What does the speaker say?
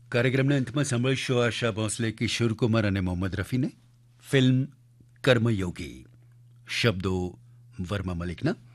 કાર્યક્રમના અંતમાં સાંભળશો આશા ભોંસલે, કિશોર કુમાર અને મોહમ્મદ રફીને. ફિલ્મ કર્મયોગી. શબ્દો વર્મા મલિકના.